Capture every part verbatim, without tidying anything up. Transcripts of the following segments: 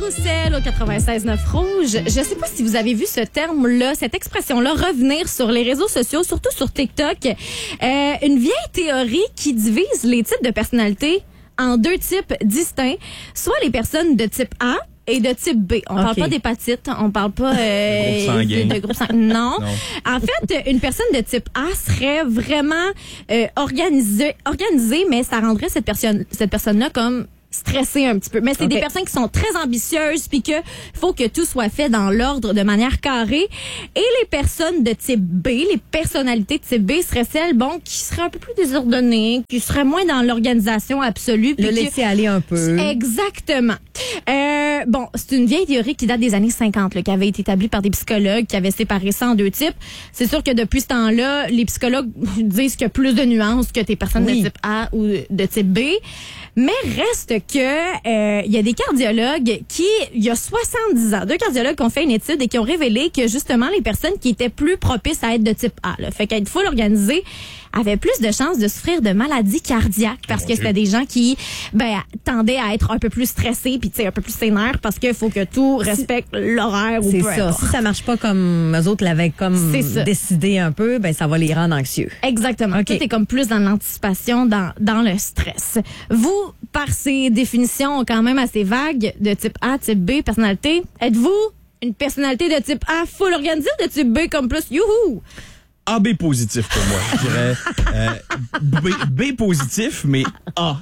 Carousel au quatre-vingt-seize neuf Rouge. Je sais pas si vous avez vu ce terme-là, cette expression-là revenir sur les réseaux sociaux, surtout sur TikTok. Euh, une vieille théorie qui divise les types de personnalités en deux types distincts, soit les personnes de type A et de type B. On okay. parle pas d'hépatite, on parle pas euh, de, de groupe sanguin. Non. non. En fait, une personne de type A serait vraiment euh, organisée, organisée, mais ça rendrait cette personne, cette personne-là comme stressée un petit peu. Mais c'est okay. des personnes qui sont très ambitieuses puis que faut que tout soit fait dans l'ordre de manière carrée. Et les personnes de type B, les personnalités de type B seraient celles, bon, qui seraient un peu plus désordonnées, qui seraient moins dans l'organisation absolue. Le laisser aller un peu. Exactement. Euh, bon, c'est une vieille théorie qui date des années cinquante, là, qui avait été établie par des psychologues qui avaient séparé ça en deux types. C'est sûr que depuis ce temps-là, les psychologues disent qu'il y a plus de nuances que tes personnes oui. de type A ou de type B. Mais reste que euh, il y a des cardiologues qui, il y a soixante-dix ans, deux cardiologues qui ont fait une étude et qui ont révélé que justement les personnes qui étaient plus propices à être de type A, là, fait qu'être full organisé, avaient plus de chances de souffrir de maladies cardiaques parce oh que c'était des gens qui ben tendaient à être un peu plus stressés puis tu sais un peu plus sénères parce qu'il faut que tout respecte l'horaire ou c'est peu ça. importe. Si ça marche pas comme eux autres l'avaient comme décidé un peu, ben ça va les rendre anxieux. Exactement. Okay. Tout est comme plus dans l'anticipation, dans dans le stress. Vous, par ces définitions quand même assez vagues de type A, type B, personnalité, êtes-vous une personnalité de type A full organisée ou de type B comme plus youhou? A B positif pour moi, je dirais. Euh, B, B positif, mais A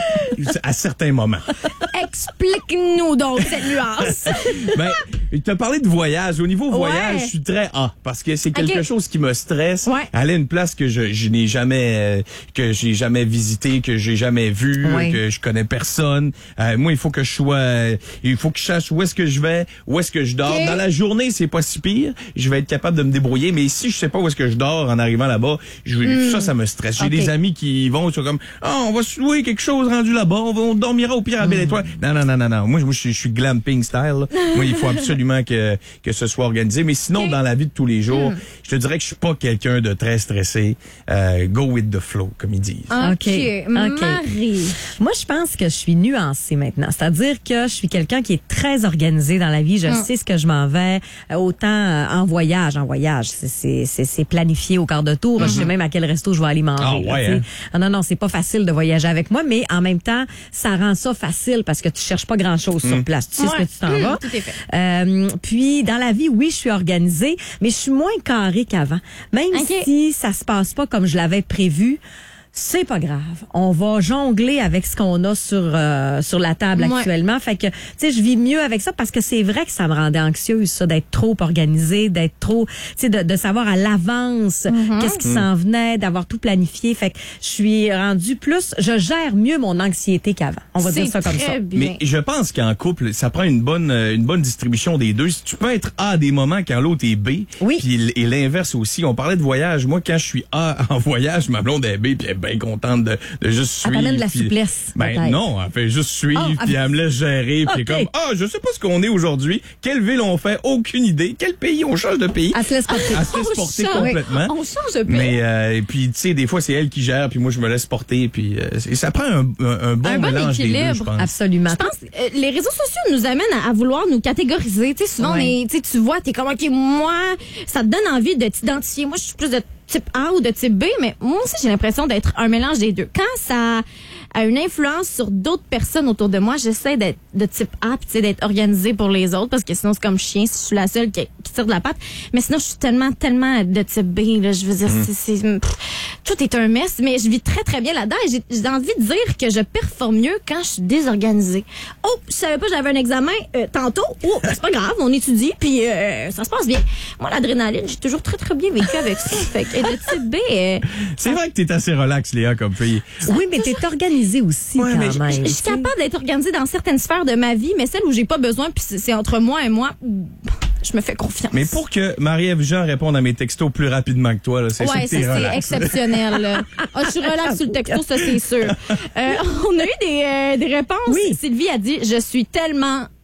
à certains moments. Explique-nous donc cette nuance. Ben, tu as parlé de voyage. Au niveau voyage, ouais. je suis très A parce que c'est quelque okay. chose qui me stresse. Ouais. Aller à une place que je, je n'ai jamais euh, que j'ai jamais visité, que j'ai jamais vu, ouais. que je connais personne. Euh, moi, il faut que je sois, euh, il faut que je sache où est-ce que je vais, où est-ce que je dors. Okay. Dans la journée, c'est pas si pire. Je vais être capable de me débrouiller. Mais si je sais pas où est-ce que je dors en arrivant là-bas, je, mm. ça, ça me stresse. J'ai okay. des amis qui vont, ils sont comme, ah, oh, on va se louer quelque chose rendu là-bas. On, va, on dormira au pire à la Belle Étoile. Non, non, non, non, non. Moi, moi, je, je suis glamping style. Là. Moi, il faut absolument que que ce soit organisé. Mais sinon, okay. dans la vie de tous les jours, mm. je te dirais que je suis pas quelqu'un de très stressé. Euh, go with the flow, comme ils disent. OK. okay. Marie. Moi, je pense que je suis nuancée maintenant. C'est-à-dire que je suis quelqu'un qui est très organisé dans la vie. Je mm. sais ce que je m'en vais. Autant euh, en voyage. En voyage, c'est, c'est, c'est planifié au quart de tour. Mm-hmm. Je sais même à quel resto je vais aller manger. Ah, ouais, hein? ah, non, non, c'est pas facile de voyager avec moi, mais en même temps, ça rend ça facile parce que tu cherches pas grand-chose mm. sur place. Tu sais ouais. ce que tu t'en mm, vas. Tout est fait. Euh, puis, dans la vie, oui, je suis organisée, mais je suis moins carrée qu'avant. Même okay. si ça se passe pas comme je l'avais prévu, c'est pas grave. On va jongler avec ce qu'on a sur euh, sur la table ouais. actuellement. Fait que, tu sais, je vis mieux avec ça parce que c'est vrai que ça me rendait anxieuse, ça, d'être trop organisée, d'être trop, tu sais, de, de savoir à l'avance mm-hmm. qu'est-ce qui mm. s'en venait, d'avoir tout planifié. Fait que je suis rendue plus, je gère mieux mon anxiété qu'avant. On va c'est dire ça comme ça. Bien. Mais je pense qu'en couple, ça prend une bonne une bonne distribution des deux. Tu peux être A à des moments quand l'autre est B. Oui. Puis et l'inverse aussi. On parlait de voyage. Moi, quand je suis A en voyage, ma blonde est B, puis elle est bien contente de, de juste suivre. Elle t'amène de la puis, souplesse. Ben peut-être. non, elle fait juste suivre, oh, puis elle, elle me laisse gérer, puis okay. comme, ah, oh, je sais pas ce qu'on est aujourd'hui, quelle ville on fait, aucune idée, quel pays, on change de pays. Elle se laisse porter. Elle se laisse porter change, complètement. On change de pays. Mais, euh, et puis, tu sais, des fois, c'est elle qui gère, puis moi, je me laisse porter, puis euh, ça prend un, un, un bon un mélange bon des deux, je pense. Absolument. Je pense euh, les réseaux sociaux nous amènent à, à vouloir nous catégoriser. Tu sais, souvent, ouais. on est, tu vois, t'es comme, OK, moi, ça te donne envie de t'identifier. Moi, je suis plus de type A ou de type B, mais moi aussi, j'ai l'impression d'être un mélange des deux. Quand ça a une influence sur d'autres personnes autour de moi, j'essaie d'être de type A, puis tu sais, d'être organisée pour les autres, parce que sinon, c'est comme chien si je suis la seule qui, qui tire de la patte. Mais sinon, je suis tellement, tellement de type B, là. Je veux dire, mmh. c'est, c'est pff, tout est un mess, mais je vis très, très bien là-dedans et j'ai, j'ai envie de dire que je performe mieux quand je suis désorganisée. Oh, je savais pas que j'avais un examen euh, tantôt. Oh, c'est pas grave, on étudie, puis euh, ça se passe bien. Moi, l'adrénaline, j'ai toujours très, très bien vécu avec ça. Fait que de type B... Euh, c'est vrai que t'es assez relax, Léa, comme fille. Oui, mais t'es organisée aussi, ouais, quand même. Je suis capable d'être organisée dans certaines sphères de ma vie, mais celle où j'ai pas besoin, puis c'est, c'est entre moi et moi, je me fais confiance. Mais pour que Marie-Ève Jean réponde à mes textos plus rapidement que toi, là, c'est ouais, sûr que t'es ça, relax. c'est exceptionnel. Ah, je suis relax sur le texto, ça, c'est sûr. Euh, on a eu des, euh, des réponses. Oui. Sylvie a dit, je suis tellement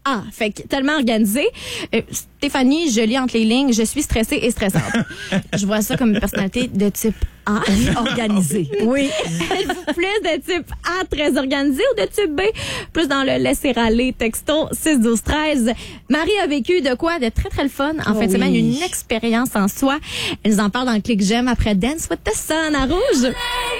A. Fait que tellement organisée. Euh, Stéphanie, je lis entre les lignes, je suis stressée et stressante. Je vois ça comme une personnalité de type A. Organisée. Oui. Êtes-vous plus de type A, très organisé, ou de type B, plus dans le laisser-aller? Texto six douze treize. Marie a vécu de quoi? De très, très le fun. En Oh fin de semaine, oui. une expérience en soi. Elle nous en parle dans le clic j'aime après Dance with the Sun à Rouge.